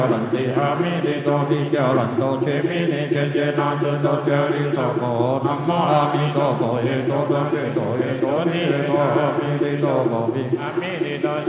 lần đi a mi đi đô đi chào lần đô chế mi ni chế chế na chế đô chế đi sa cô nam mô a mi đô bồ hê đô đô hê đô hê đô ni hê đô mi đi đô bồ vi a mi đi đô